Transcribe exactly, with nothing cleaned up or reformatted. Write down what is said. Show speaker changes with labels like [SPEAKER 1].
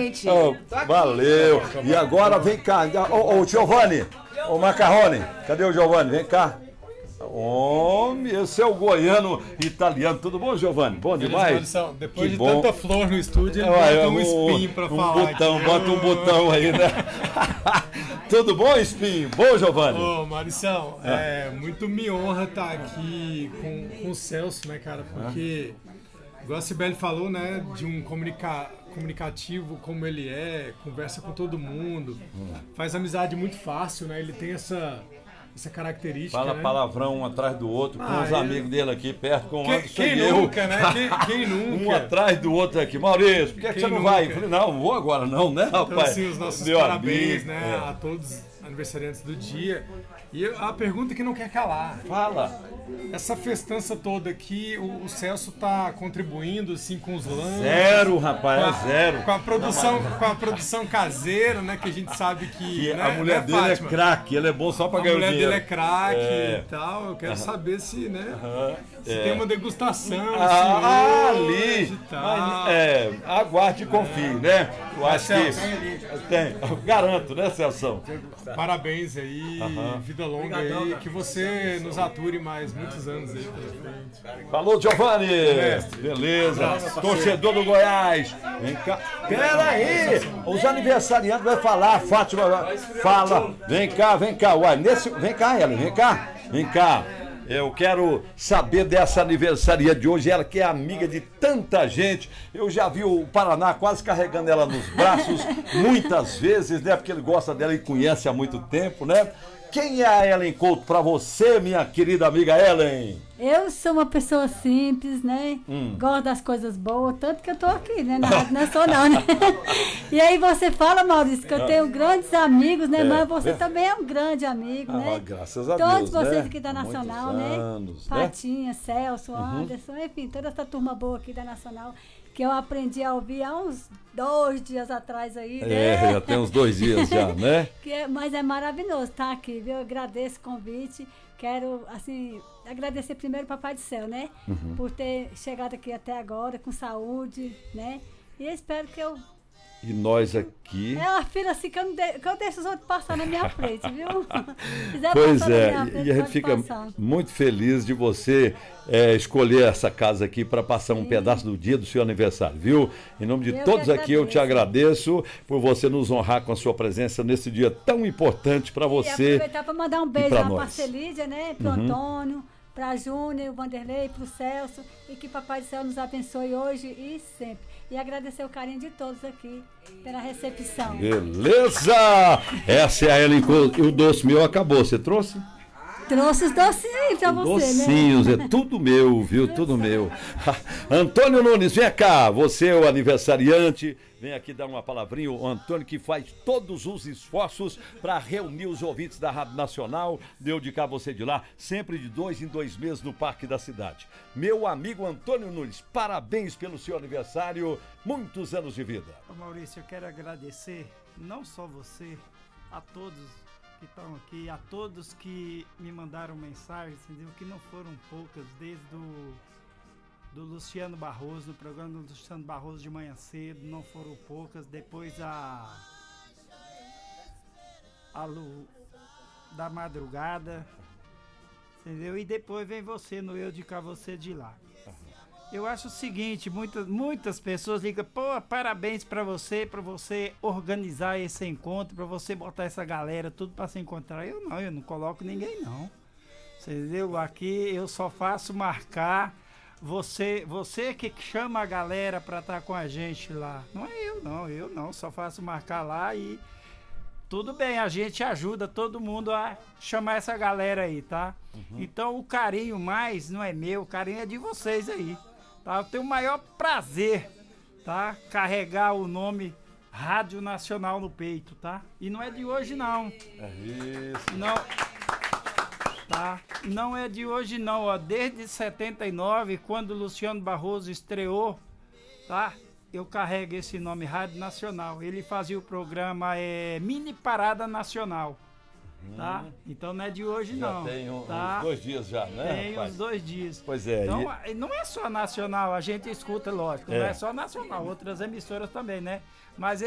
[SPEAKER 1] presente.
[SPEAKER 2] Oh, valeu. E agora vem cá. Ô, ô Giovanni, ô Macarrone, cadê o Giovanni? Vem cá. Homem, esse é o goiano italiano. Tudo bom, Giovanni? Bom demais?
[SPEAKER 3] Depois
[SPEAKER 2] que
[SPEAKER 3] de
[SPEAKER 2] bom.
[SPEAKER 3] tanta flor no estúdio, ele
[SPEAKER 2] é,
[SPEAKER 3] bota
[SPEAKER 2] um,
[SPEAKER 3] um espinho pra
[SPEAKER 2] um
[SPEAKER 3] falar.
[SPEAKER 2] Botão,
[SPEAKER 3] aqui.
[SPEAKER 2] bota um botão aí, né? Tudo bom, espinho? Bom, Giovanni?
[SPEAKER 3] Ô, Mauricião, é. é, muito me honra estar aqui com, com o Celso, né, cara? Porque, igual a Cibele falou, né, de um comunica, comunicativo como ele é, conversa com todo mundo, hum. faz amizade muito fácil, né? Ele tem essa... essa característica,
[SPEAKER 2] Fala
[SPEAKER 3] né?
[SPEAKER 2] palavrão um atrás do outro,
[SPEAKER 3] ah,
[SPEAKER 2] com os
[SPEAKER 3] ele...
[SPEAKER 2] amigos dele aqui perto, com
[SPEAKER 3] quem, quem
[SPEAKER 2] eu.
[SPEAKER 3] nunca, né? Quem, quem nunca?
[SPEAKER 2] Um atrás do outro aqui. Maurício, por que, é que você não
[SPEAKER 3] nunca?
[SPEAKER 2] vai? Eu falei, não, não vou agora não, né, rapaz?
[SPEAKER 3] Então, assim, os nossos
[SPEAKER 2] Meu
[SPEAKER 3] parabéns,
[SPEAKER 2] amigo,
[SPEAKER 3] né,
[SPEAKER 2] é.
[SPEAKER 3] a todos os aniversariantes do dia. E a pergunta que não quer calar.
[SPEAKER 2] Fala.
[SPEAKER 3] Essa festança toda aqui, o, o Celso tá contribuindo, assim, com os lanches.
[SPEAKER 2] Zero, rapaz,
[SPEAKER 3] com a,
[SPEAKER 2] é zero.
[SPEAKER 3] Com a produção, com a produção caseira, né, que a gente sabe que...
[SPEAKER 2] que
[SPEAKER 3] né,
[SPEAKER 2] a mulher
[SPEAKER 3] né,
[SPEAKER 2] dele
[SPEAKER 3] Fátima?
[SPEAKER 2] é craque, ele é bom só pra
[SPEAKER 3] a
[SPEAKER 2] ganhar o
[SPEAKER 3] dinheiro. A mulher
[SPEAKER 2] dinheiro.
[SPEAKER 3] dele é craque
[SPEAKER 2] É.
[SPEAKER 3] e tal. Eu quero saber se, né,
[SPEAKER 2] Uhum.
[SPEAKER 3] se
[SPEAKER 2] é.
[SPEAKER 3] tem uma degustação.
[SPEAKER 2] Ah,
[SPEAKER 3] assim,
[SPEAKER 2] ali.
[SPEAKER 3] e tal.
[SPEAKER 2] Mas, é, aguarde e confie, é. né? Eu acho que tem. Eu garanto, né, Celso?
[SPEAKER 3] Parabéns aí,
[SPEAKER 2] uhum.
[SPEAKER 3] vida longa
[SPEAKER 1] Obrigadão,
[SPEAKER 3] aí, que você nos ature mais muitos anos aí pela frente.
[SPEAKER 2] Falou, Giovanni!
[SPEAKER 3] Mestre.
[SPEAKER 2] Beleza, torcedor do Goiás! Vem cá, pera aí! Os aniversariantes vão falar, a Fátima fala, vem cá, vem cá, uai, nesse, vem cá, Ellen, vem cá, vem cá. Eu quero saber dessa aniversaria de hoje, ela que é amiga de tanta gente. Eu já vi o Paraná quase carregando ela nos braços muitas vezes, né? Porque ele gosta dela e conhece há muito tempo, né? Quem é a Ellen Couto para você, minha querida amiga Ellen?
[SPEAKER 4] Eu sou uma pessoa simples, né? Hum. Gosto das coisas boas, tanto que eu tô aqui, né? Na rádio não é só não, né? E aí você fala, Maurício, que eu tenho grandes amigos, né? É, mas você é. também é um grande amigo,
[SPEAKER 2] ah,
[SPEAKER 4] né?
[SPEAKER 2] Graças a
[SPEAKER 4] Todos
[SPEAKER 2] Deus,
[SPEAKER 4] vocês
[SPEAKER 2] né?
[SPEAKER 4] aqui da Nacional,
[SPEAKER 2] Muitos
[SPEAKER 4] né?
[SPEAKER 2] Anos,
[SPEAKER 4] Patinha,
[SPEAKER 2] né?
[SPEAKER 4] Celso, Anderson, uhum. enfim, toda essa turma boa aqui da Nacional, que eu aprendi a ouvir há uns dois dias atrás aí, né?
[SPEAKER 2] É, já tem uns dois dias já, né?
[SPEAKER 4] que é, mas é maravilhoso estar aqui, viu? Eu agradeço o convite. Quero, assim, agradecer primeiro ao Papai do Céu, né? Uhum. Por ter chegado aqui até agora com saúde, né? E eu espero que eu...
[SPEAKER 2] E nós aqui...
[SPEAKER 4] É uma fila assim que eu, não de... que eu deixo os outros passar na minha frente, viu?
[SPEAKER 2] Pois é, frente, e a gente fica passar. muito feliz de você é, escolher essa casa aqui para passar um Sim. pedaço do dia do seu aniversário, viu? Em nome de eu todos aqui, eu te agradeço por você nos honrar com a sua presença nesse dia tão importante para você. E
[SPEAKER 4] aproveitar para mandar um beijo lá para a Celídia, né? Para o uhum. Antônio, para a Júnior, o Vanderlei, para o Celso, e que Papai do Céu nos abençoe hoje e sempre. E agradecer o carinho de todos aqui pela recepção.
[SPEAKER 2] Beleza! Essa é a Ellen Couto. E o doce meu acabou. Você trouxe?
[SPEAKER 4] Trouxe os docinhos aí pra você,
[SPEAKER 2] docinhos,
[SPEAKER 4] né?
[SPEAKER 2] é tudo meu, viu? Tudo meu. Antônio Nunes, vem cá. Você é o aniversariante. Vem aqui dar uma palavrinha. O Antônio que faz todos os esforços para reunir os ouvintes da Rádio Nacional. Deu de cá, você de lá. Sempre de dois em dois meses no Parque da Cidade. Meu amigo Antônio Nunes, parabéns pelo seu aniversário. Muitos anos de vida.
[SPEAKER 5] Ô Maurício, eu quero agradecer não só você, a todos que estão aqui, a todos que me mandaram mensagens, entendeu? Que não foram poucas, desde o do Luciano Barroso, no programa do Luciano Barroso de manhã cedo, não foram poucas, depois a a Lu da madrugada, entendeu? E depois vem você no Eu de Cá, Você de Lá. Eu acho o seguinte, muitas, muitas pessoas ligam, pô, parabéns pra você, pra você organizar esse encontro, pra você botar essa galera tudo pra se encontrar. Eu não, eu não coloco ninguém não, entendeu? Aqui eu só faço marcar, você, você que chama a galera pra estar com a gente lá. Não é eu não, eu não, só faço marcar lá e tudo bem, a gente ajuda todo mundo a chamar essa galera aí, tá? Uhum. Então o carinho mais não é meu, o carinho é de vocês aí. Tá? Eu tenho o maior prazer, tá? Carregar o nome Rádio Nacional no peito, tá? E não é de hoje não.
[SPEAKER 2] É isso.
[SPEAKER 5] Não, tá? Não é de hoje não, ó. Desde setenta e nove, quando o Luciano Barroso estreou, tá? Eu carrego esse nome Rádio Nacional. Ele fazia o programa é, Mini Parada Nacional. Tá? Então não é de hoje
[SPEAKER 2] já
[SPEAKER 5] não.
[SPEAKER 2] Tem um,
[SPEAKER 5] tá?
[SPEAKER 2] uns dois dias já, né?
[SPEAKER 5] Tem
[SPEAKER 2] rapaz?
[SPEAKER 5] uns dois dias.
[SPEAKER 2] Pois é.
[SPEAKER 5] Então
[SPEAKER 2] e...
[SPEAKER 5] não é só nacional, a gente escuta, lógico, é. não é só nacional, outras emissoras também, né? Mas